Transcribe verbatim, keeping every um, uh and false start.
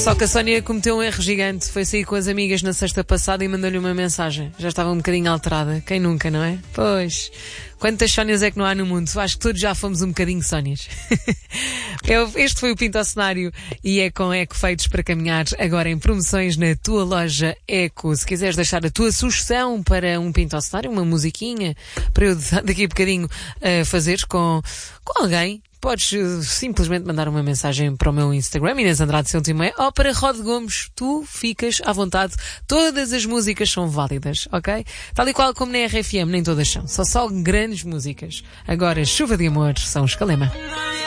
Só que a Sónia cometeu um erro gigante. Foi sair com as amigas na sexta passada e mandou-lhe uma mensagem. Já estava um bocadinho alterada. Quem nunca, não é? Pois. Quantas Sónias é que não há no mundo? Acho que todos já fomos um bocadinho Sónias. Este foi o Pinto ao Cenário e é com Eco Feitos para Caminhar, agora em promoções na tua loja Eco. Se quiseres deixar a tua sugestão para um Pinto ao Cenário, uma musiquinha, para eu daqui a bocadinho uh, fazer com, com alguém, podes uh, simplesmente mandar uma mensagem para o meu Instagram, Inês Andrade cento e meia, ou para Rod Gomes. Tu ficas à vontade. Todas as músicas são válidas, ok? Tal e qual como na R F M, nem todas são. Só só grandes músicas. Agora, Chuva de Amor, são Escalema.